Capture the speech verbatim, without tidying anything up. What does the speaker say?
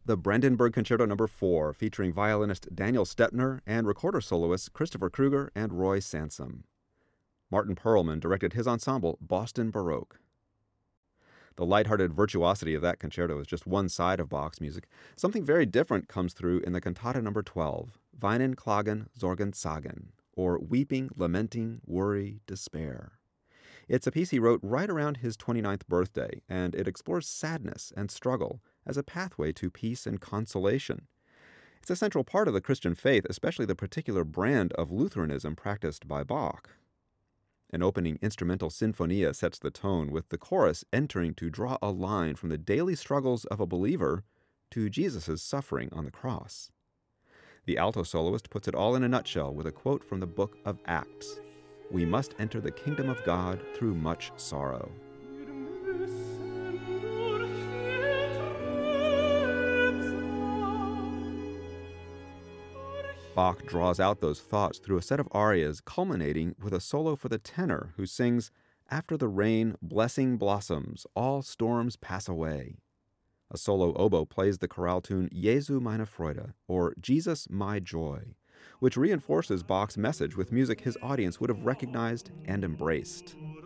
The Brandenburg Concerto Number four, featuring violinist Daniel Stettner and recorder soloists Christopher Kruger and Roy Sansom. Martin Perlman directed his ensemble, Boston Baroque. The lighthearted virtuosity of that concerto is just one side of Bach's music. Something very different comes through in the Cantata Number twelve, Weinen, Klagen, Sorgen, Zagen, or Weeping, Lamenting, Worry, Despair. It's a piece he wrote right around his twenty-ninth birthday, and it explores sadness and struggle as a pathway to peace and consolation. It's a central part of the Christian faith, especially the particular brand of Lutheranism practiced by Bach. An opening instrumental sinfonia sets the tone, with the chorus entering to draw a line from the daily struggles of a believer to Jesus' suffering on the cross. The alto soloist puts it all in a nutshell with a quote from the book of Acts: "We must enter the kingdom of God through much sorrow." Bach draws out those thoughts through a set of arias, culminating with a solo for the tenor, who sings, "After the rain, blessing blossoms, all storms pass away." A solo oboe plays the chorale tune Jesu meine Freude, or Jesus my joy, which reinforces Bach's message with music his audience would have recognized and embraced.